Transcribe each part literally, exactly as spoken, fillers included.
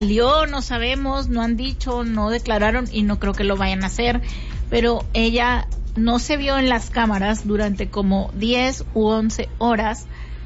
salió, no sabemos, no han dicho, no declararon y no creo que lo vayan a hacer, pero ella no se vio en las cámaras durante como diez u once horas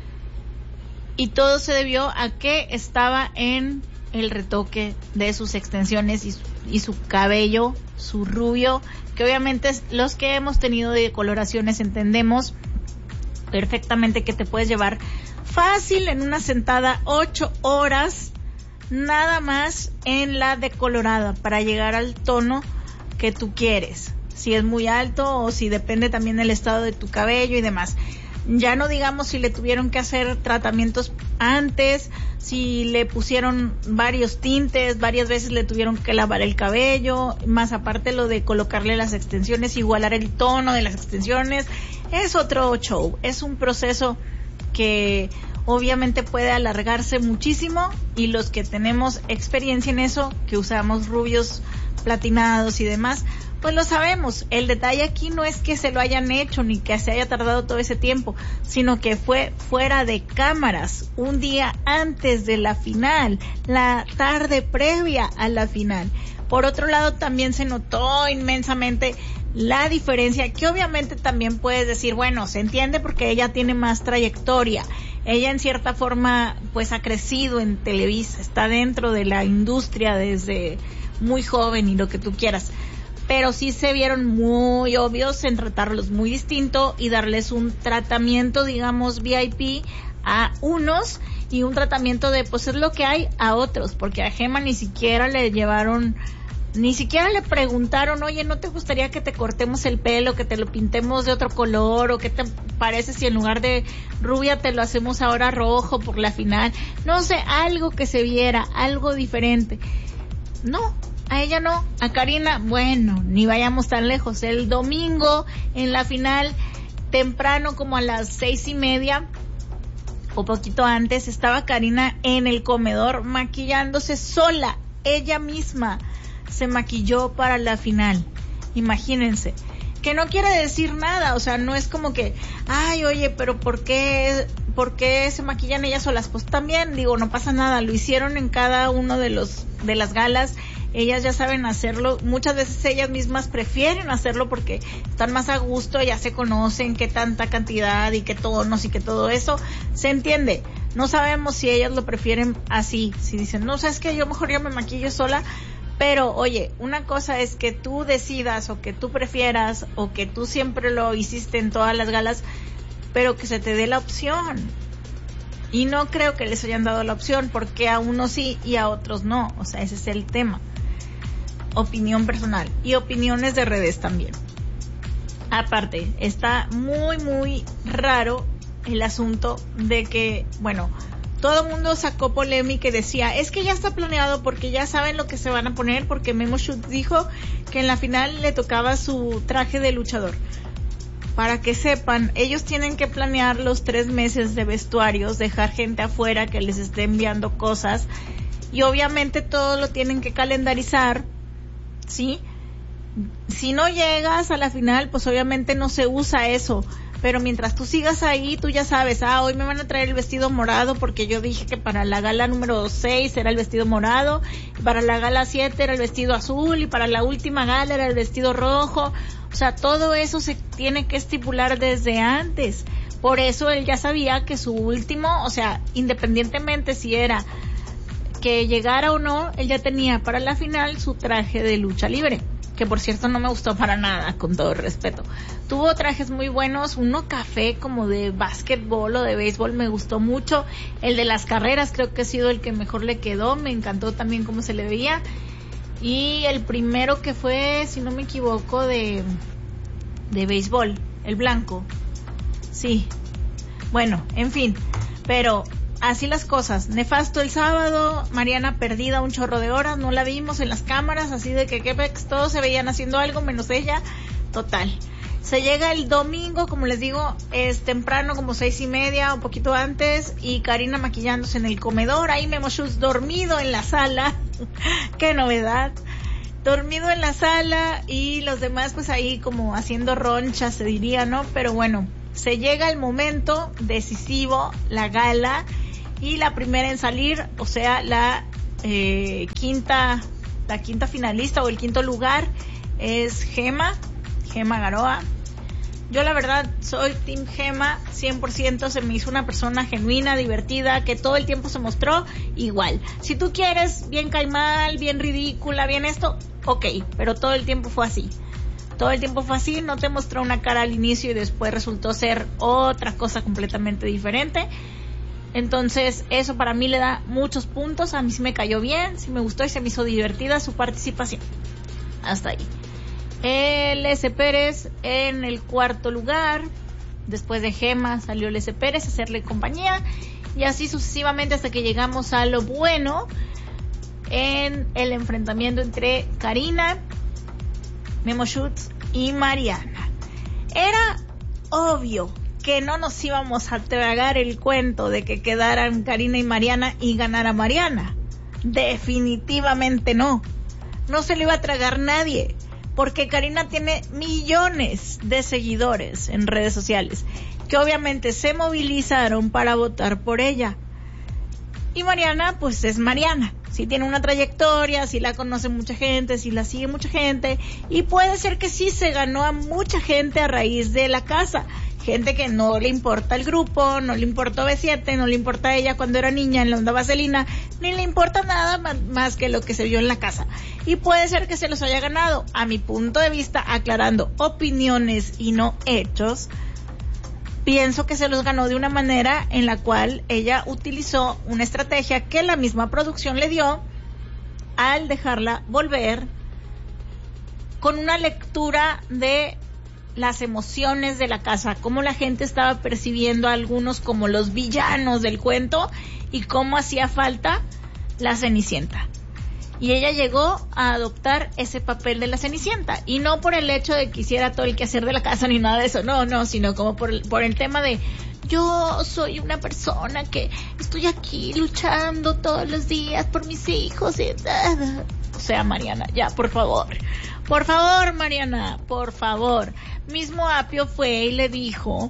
y todo se debió a que estaba en el retoque de sus extensiones y su, y su cabello, su rubio, que obviamente los que hemos tenido decoloraciones entendemos perfectamente que te puedes llevar fácil en una sentada ocho horas nada más en la decolorada para llegar al tono que tú quieres, si es muy alto o si depende también del estado de tu cabello y demás. Ya no digamos si le tuvieron que hacer tratamientos antes, si le pusieron varios tintes, varias veces le tuvieron que lavar el cabello, más aparte lo de colocarle las extensiones, igualar el tono de las extensiones, es otro show, es un proceso que obviamente puede alargarse muchísimo y los que tenemos experiencia en eso, que usamos rubios platinados y demás, pues lo sabemos. El detalle aquí no es que se lo hayan hecho ni que se haya tardado todo ese tiempo, sino que fue fuera de cámaras, un día antes de la final, la tarde previa a la final. Por otro lado, también se notó inmensamente la diferencia, que obviamente también puedes decir, bueno, se entiende porque ella tiene más trayectoria. Ella en cierta forma pues ha crecido en Televisa, está dentro de la industria desde muy joven y lo que tú quieras. Pero sí se vieron muy obvios en tratarlos muy distinto y darles un tratamiento, digamos, V I P a unos y un tratamiento de, pues es lo que hay, a otros, porque a Gema ni siquiera le llevaron, ni siquiera le preguntaron, oye, ¿no te gustaría que te cortemos el pelo, que te lo pintemos de otro color, o qué te parece si en lugar de rubia te lo hacemos ahora rojo por la final? No sé, algo que se viera, algo diferente. No. A ella no, a Karina, bueno, ni vayamos tan lejos. El domingo en la final, temprano como a las seis y media o poquito antes, estaba Karina en el comedor maquillándose sola, ella misma se maquilló para la final. Imagínense, que no quiere decir nada, o sea, no es como que, ay, oye, pero ¿por qué, por qué se maquillan ellas solas? Pues también, digo, no pasa nada, lo hicieron en cada uno de los de las galas. Ellas ya saben hacerlo, muchas veces ellas mismas prefieren hacerlo porque están más a gusto, ya se conocen qué tanta cantidad y qué tonos y qué todo eso, se entiende. No sabemos si ellas lo prefieren así, si dicen, no, sabes que yo mejor ya me maquillo sola, pero oye, una cosa es que tú decidas o que tú prefieras o que tú siempre lo hiciste en todas las galas, pero que se te dé la opción. Y no creo que les hayan dado la opción porque a unos sí y a otros no, o sea, ese es el tema. Opinión personal y opiniones de redes también. Aparte, está muy muy raro el asunto de que, bueno, todo el mundo sacó polémica y decía, es que ya está planeado porque ya saben lo que se van a poner, porque Memo Schutz dijo que en la final le tocaba su traje de luchador. Para que sepan, ellos tienen que planear los tres meses de vestuarios, dejar gente afuera que les esté enviando cosas y obviamente todo lo tienen que calendarizar. ¿Sí? Si no llegas a la final, pues obviamente no se usa eso, pero mientras tú sigas ahí, tú ya sabes, ah, hoy me van a traer el vestido morado porque yo dije que para la gala número seis era el vestido morado, para la gala siete era el vestido azul y para la última gala era el vestido rojo. O sea, todo eso se tiene que estipular desde antes. Por eso él ya sabía que su último, o sea, independientemente si era que llegara o no, él ya tenía para la final su traje de lucha libre, que por cierto no me gustó para nada, con todo respeto. Tuvo trajes muy buenos, uno café como de básquetbol o de béisbol, me gustó mucho. El de las carreras creo que ha sido el que mejor le quedó, me encantó también cómo se le veía. Y el primero que fue, si no me equivoco, de, de béisbol, el blanco. Sí, bueno, en fin, pero así las cosas. Nefasto el sábado, Mariana perdida un chorro de horas, no la vimos en las cámaras, así de que Quebec todos se veían haciendo algo menos ella, total. Se llega el domingo, como les digo, es temprano, como seis y media, un poquito antes, y Karina maquillándose en el comedor, ahí Memo Schutz dormido en la sala, qué novedad, dormido en la sala, y los demás pues ahí como haciendo ronchas, se diría, ¿no? Pero bueno, se llega el momento decisivo, la gala, y la primera en salir, o sea, la eh, quinta, la quinta finalista o el quinto lugar es Gema, Gema Garoa. Yo la verdad soy Team Gema, cien por ciento, se me hizo una persona genuina, divertida, que todo el tiempo se mostró igual. Si tú quieres, bien caimal, bien ridícula, bien esto, ok, pero todo el tiempo fue así. Todo el tiempo fue así, no te mostró una cara al inicio y después resultó ser otra cosa completamente diferente. Entonces eso para mí le da muchos puntos, a mí sí me cayó bien, sí me gustó y se me hizo divertida su participación. Hasta ahí. El S. Pérez en el cuarto lugar. Después de Gema salió el S. Pérez a hacerle compañía. Y así sucesivamente hasta que llegamos a lo bueno. En el enfrentamiento entre Karina, Memo Schutz y Mariana. Era obvio que no nos íbamos a tragar el cuento de que quedaran Karina y Mariana y ganara Mariana. Definitivamente no. No se le iba a tragar nadie. Porque Karina tiene millones de seguidores en redes sociales que obviamente se movilizaron para votar por ella. Y Mariana, pues es Mariana. Sí tiene una trayectoria, sí la conoce mucha gente, sí la sigue mucha gente. Y puede ser que sí se ganó a mucha gente a raíz de la casa. Gente que no le importa el grupo, no le importó B siete, no le importa a ella cuando era niña en la onda vaselina, ni le importa nada más, más que lo que se vio en la casa. Y puede ser que se los haya ganado, a mi punto de vista, aclarando opiniones y no hechos. Pienso que se los ganó de una manera en la cual ella utilizó una estrategia que la misma producción le dio al dejarla volver con una lectura de las emociones de la casa, cómo la gente estaba percibiendo a algunos como los villanos del cuento y cómo hacía falta la Cenicienta. Y ella llegó a adoptar ese papel de la Cenicienta, y no por el hecho de que hiciera todo el quehacer de la casa ni nada de eso, no, no, sino como por el, por el tema de yo soy una persona que estoy aquí luchando todos los días por mis hijos y... O sea, Mariana, ya, por favor. Por favor, Mariana, por favor. Mismo Apio fue y le dijo,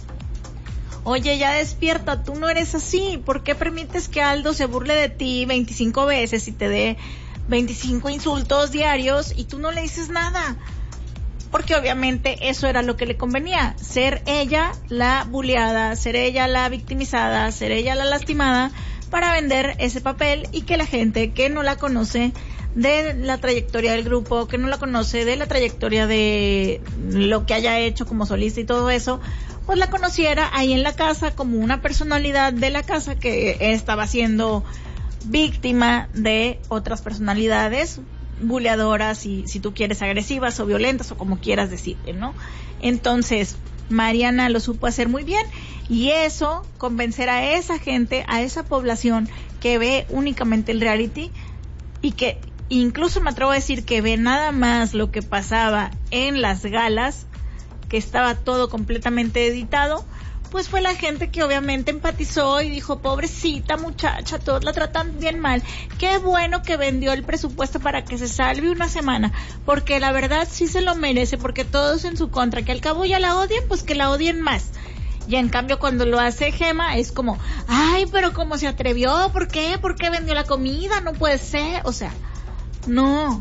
oye, ya despierta, tú no eres así. ¿Por qué permites que Aldo se burle de ti veinticinco veces y te dé veinticinco insultos diarios y tú no le dices nada? Porque obviamente eso era lo que le convenía, ser ella la buleada, ser ella la victimizada, ser ella la lastimada, para vender ese papel y que la gente que no la conoce de la trayectoria del grupo, que no la conoce de la trayectoria de lo que haya hecho como solista y todo eso, pues la conociera ahí en la casa como una personalidad de la casa que estaba siendo víctima de otras personalidades buleadoras y, si tú quieres, agresivas o violentas o como quieras decirte, ¿no? Entonces Mariana lo supo hacer muy bien, y eso, convencer a esa gente, a esa población que ve únicamente el reality y que incluso me atrevo a decir que ve nada más lo que pasaba en las galas, que estaba todo completamente editado, pues fue la gente que obviamente empatizó y dijo, pobrecita muchacha, todos la tratan bien mal, qué bueno que vendió el presupuesto para que se salve una semana, porque la verdad sí se lo merece, porque todos en su contra, que al cabo ya la odien, pues que la odien más. Y en cambio cuando lo hace Gema es como, ay, pero cómo se atrevió, ¿por qué? ¿Por qué vendió la comida? No puede ser, o sea, no.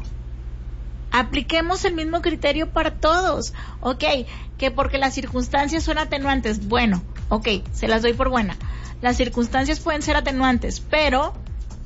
Apliquemos el mismo criterio para todos. Ok, que porque las circunstancias son atenuantes, bueno, ok, se las doy por buena. Las circunstancias pueden ser atenuantes, pero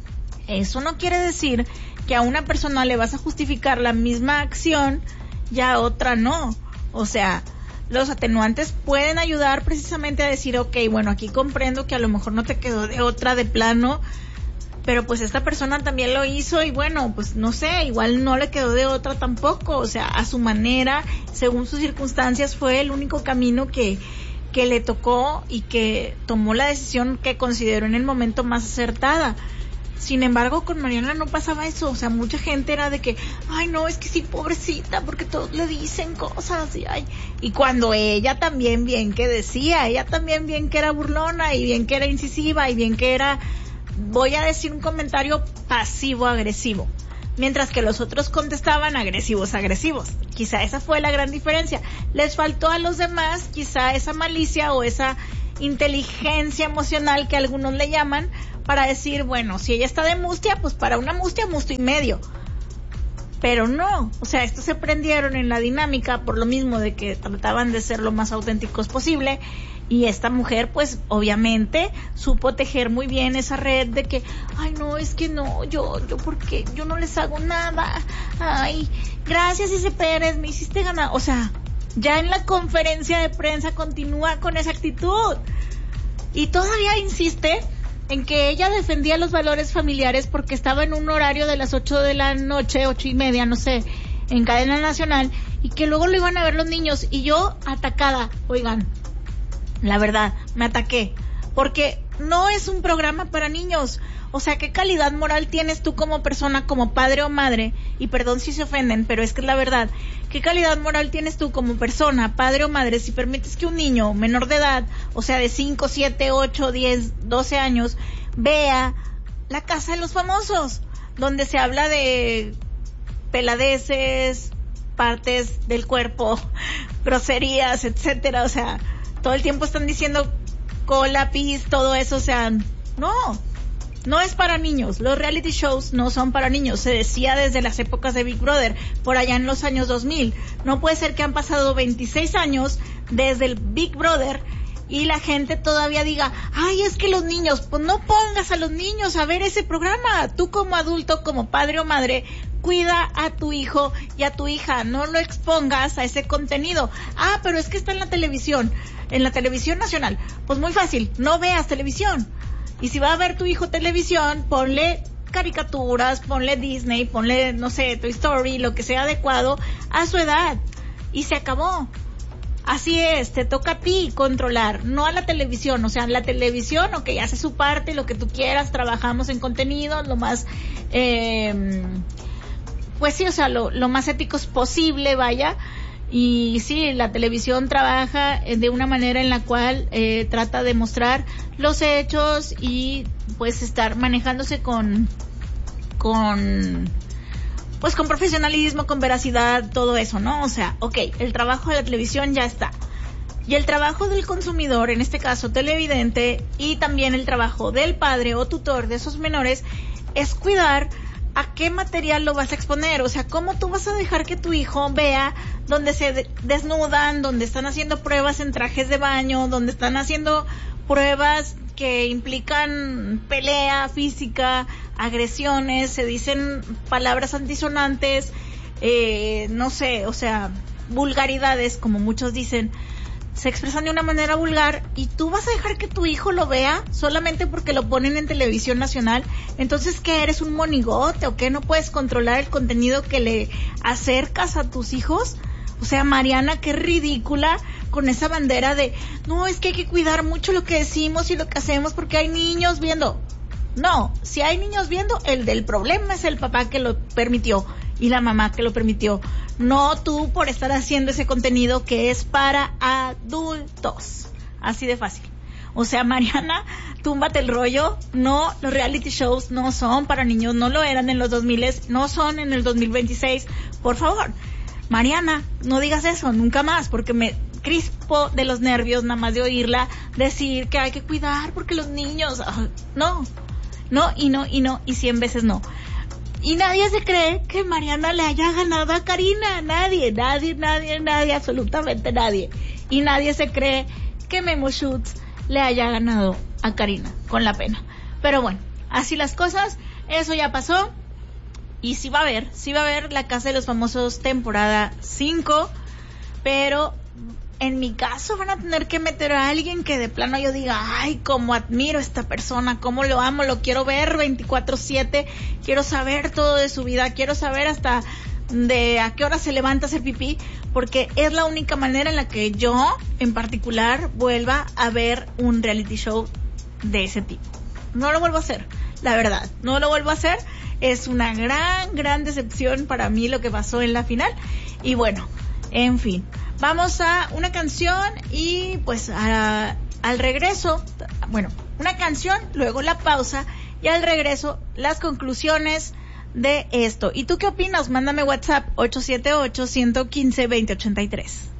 eso no quiere decir que a una persona le vas a justificar la misma acción y a otra no. O sea, los atenuantes pueden ayudar precisamente a decir, ok, bueno, aquí comprendo que a lo mejor no te quedó de otra de plano, pero pues esta persona también lo hizo y bueno, pues no sé, igual no le quedó de otra tampoco, o sea, a su manera, según sus circunstancias, fue el único camino que, que le tocó y que tomó la decisión que consideró en el momento más acertada. Sin embargo, con Mariana no pasaba eso, o sea, mucha gente era de que, ay no, es que sí, pobrecita, porque todos le dicen cosas, y ay, y cuando ella también bien que decía, ella también bien que era burlona, y bien que era incisiva, y bien que era, voy a decir un comentario pasivo-agresivo, mientras que los otros contestaban agresivos-agresivos. Quizá esa fue la gran diferencia. Les faltó a los demás quizá esa malicia o esa inteligencia emocional que algunos le llaman, para decir, bueno, si ella está de mustia, pues para una mustia, musto y medio. Pero no, o sea, estos se prendieron en la dinámica por lo mismo de que trataban de ser lo más auténticos posible, y esta mujer pues obviamente supo tejer muy bien esa red de que, ay no, es que no, yo, yo porque yo no les hago nada, ay, gracias Ise Pérez, me hiciste ganar, o sea, ya en la conferencia de prensa continúa con esa actitud, y todavía insiste en que ella defendía los valores familiares porque estaba en un horario de las ocho de la noche, ocho y media, no sé, en cadena nacional, y que luego lo iban a ver los niños, y yo atacada, oigan, la verdad, me ataqué, porque no es un programa para niños. O sea, ¿qué calidad moral tienes tú como persona, como padre o madre? Y perdón si se ofenden, pero es que es la verdad. ¿Qué calidad moral tienes tú como persona, padre o madre, si permites que un niño menor de edad, o sea, de cinco, siete, ocho, diez, doce años, vea La Casa de los Famosos, donde se habla de peladeces, partes del cuerpo, groserías, etcétera? O sea, todo el tiempo están diciendo cola, pis, todo eso, o sea, no, no es para niños. Los reality shows no son para niños. Se decía desde las épocas de Big Brother, por allá en los años dos mil. No puede ser que han pasado veintiséis años desde el Big Brother y la gente todavía diga, ay, es que los niños, pues no pongas a los niños a ver ese programa. Tú como adulto, como padre o madre, cuida a tu hijo y a tu hija, no lo expongas a ese contenido. Ah, pero es que está en la televisión, en la televisión nacional. Pues muy fácil, no veas televisión. Y si va a ver tu hijo televisión, ponle caricaturas, ponle Disney, ponle, no sé, Toy Story, lo que sea adecuado a su edad. Y se acabó. Así es, te toca a ti controlar, no a la televisión. O sea, la televisión, ok, hace su parte, lo que tú quieras, trabajamos en contenido, lo más, eh, pues sí, o sea, lo, lo más éticos posible, vaya. Y sí, la televisión trabaja de una manera en la cual eh, trata de mostrar los hechos y pues estar manejándose con, con, pues con profesionalismo, con veracidad, todo eso, ¿no? O sea, ok, el trabajo de la televisión ya está. Y el trabajo del consumidor, en este caso televidente, y también el trabajo del padre o tutor de esos menores, es cuidar a qué material lo vas a exponer. O sea, ¿cómo tú vas a dejar que tu hijo vea donde se de- desnudan, donde están haciendo pruebas en trajes de baño, donde están haciendo pruebas que implican pelea física, agresiones, se dicen palabras antisonantes, eh, no sé, o sea, vulgaridades, como muchos dicen, se expresan de una manera vulgar, y tú vas a dejar que tu hijo lo vea solamente porque lo ponen en televisión nacional? Entonces, ¿qué, eres un monigote o qué? ¿No puedes controlar el contenido que le acercas a tus hijos? O sea, Mariana, qué ridícula con esa bandera de, no, es que hay que cuidar mucho lo que decimos y lo que hacemos porque hay niños viendo. No, si hay niños viendo, el del problema es el papá que lo permitió y la mamá que lo permitió, no tú por estar haciendo ese contenido que es para adultos. Así de fácil. O sea, Mariana, túmbate el rollo. No, los reality shows no son para niños, no lo eran en los dos mil, no son en el dos mil veintiséis. Por favor, Mariana, no digas eso nunca más, porque me crispo de los nervios nada más de oírla decir que hay que cuidar porque los niños, no, no y no y no y cien veces no. Y nadie se cree que Mariana le haya ganado a Karina. Nadie, nadie, nadie, nadie, absolutamente nadie. Y nadie se cree que Memo Schutz le haya ganado a Karina, con la pena. Pero bueno, así las cosas, eso ya pasó. Y sí va a haber, sí va a haber La Casa de los Famosos temporada cinco. Pero en mi caso van a tener que meter a alguien que de plano yo diga, ay, cómo admiro a esta persona, cómo lo amo, lo quiero ver veinticuatro siete, quiero saber todo de su vida, quiero saber hasta de a qué hora se levanta a hacer pipí, porque es la única manera en la que yo, en particular, vuelva a ver un reality show de ese tipo. No lo vuelvo a hacer, la verdad, no lo vuelvo a hacer. Es una gran, gran decepción para mí lo que pasó en la final. Y bueno, en fin, vamos a una canción y pues a, al regreso, bueno, una canción, luego la pausa y al regreso las conclusiones de esto. ¿Y tú qué opinas? Mándame WhatsApp ocho siete ocho, uno uno cinco, dos cero ocho tres.